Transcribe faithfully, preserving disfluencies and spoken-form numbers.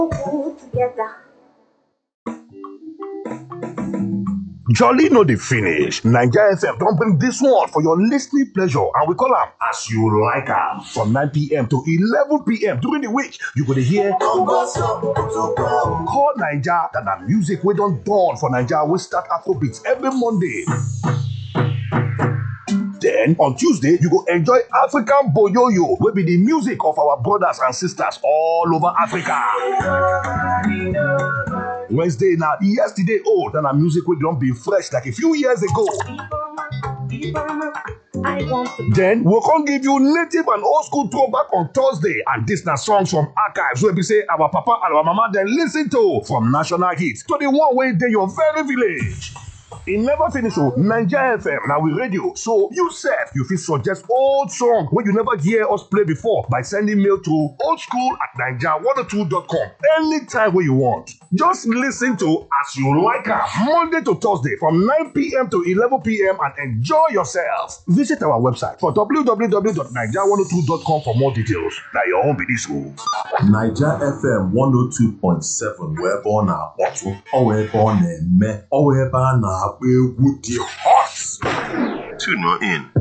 together. Jolly no dey finish. Naija F M don bring this one for your listening pleasure and we call am As You Like Am. From nine p.m. to eleven p.m. during the week, you go dey hear Call Naija, that na music wey don dawn for Naija wey start Afrobeats every Monday. Then, on Tuesday, you go enjoy African Boyoyo, wey be the music of our brothers and sisters all over Africa. Wednesday na yesterday old and a music wey don be fresh like a few years ago. Then we'll come give you native and old school throwback on Thursday, and this na songs from archives wey be say our papa and our mama dem listen to, from national hits to the one wey dey your very village. E never finish o. Naija F M na we radio, so you sef you fit suggest old song wey you never hear us play before by sending mail to oldschool at naija one oh two dot com anytime wey you want. Just listen to As You Like Am Monday to Thursday from nine p.m. to eleven p.m. and enjoy yourself. Visit our website for w w w dot naija one oh two dot com for more details. Na your own be this o. Naija F M one oh two point seven wee ebe ọ na-akpọtụ, ọ wee ebe ọ na-eme, ọ wee ebe a na-akpọ egwu dị hot. Tune in.